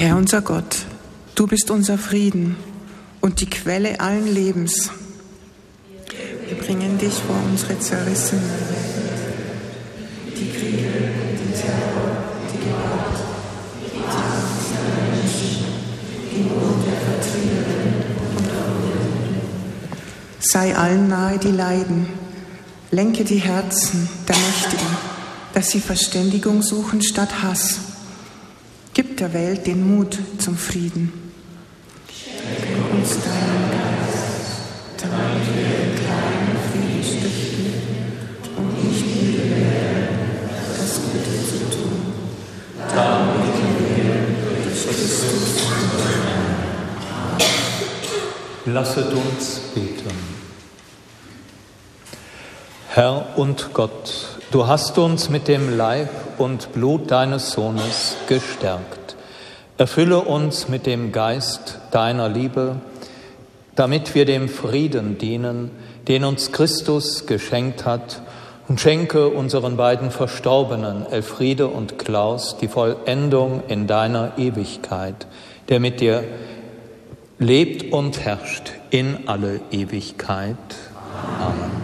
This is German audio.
Herr unser Gott, du bist unser Frieden und die Quelle allen Lebens. Wir bringen dich vor unsere zerrissene Welt, die Kriege, den Terror, die Gewalt, die Angst der Menschen, die Not der Vertriebenen und Verwundeten. Sei allen nahe, die leiden, lenke die Herzen der Mächtigen, dass sie Verständigung suchen statt Hass. Gib der Welt den Mut zum Frieden. Schenke uns deinen Geist, damit wir den kleinen Frieden stiften und nicht müde werden, das Gute zu tun. Darum bitten wir durch Christus. Lasset uns beten. Herr und Gott, du hast uns mit dem Leib und Blut deines Sohnes gestärkt. Erfülle uns mit dem Geist deiner Liebe, damit wir dem Frieden dienen, den uns Christus geschenkt hat, und schenke unseren beiden Verstorbenen, Elfriede und Klaus, die Vollendung in deiner Ewigkeit, der mit dir lebt und herrscht in alle Ewigkeit. Amen.